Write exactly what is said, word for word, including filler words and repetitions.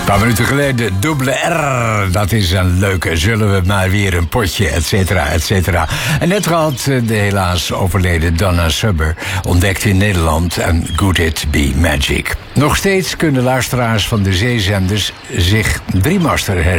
paar minuten geleden, dubbele R, dat is een leuke. Zullen we maar weer een potje, et cetera, et cetera. En net gehad de helaas overleden Donna Summer, ontdekt in Nederland en Could It Be Magic. Nog steeds kunnen luisteraars van de zeezenders zich drie master